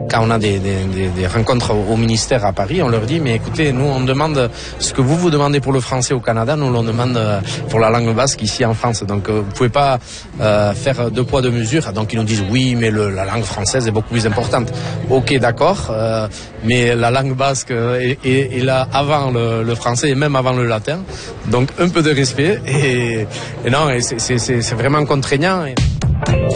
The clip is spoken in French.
Quand on a des rencontres au ministère à Paris, on leur dit, mais écoutez, nous on demande ce que vous demandez pour le français au Canada, nous on demande pour la langue basque ici en France. Donc vous pouvez pas faire deux poids deux mesures. Donc ils nous disent oui, mais la langue française est beaucoup plus importante. Ok, d'accord, mais la langue basque est là avant le français et même avant le latin. Donc un peu de respect et non, c'est vraiment contraignant.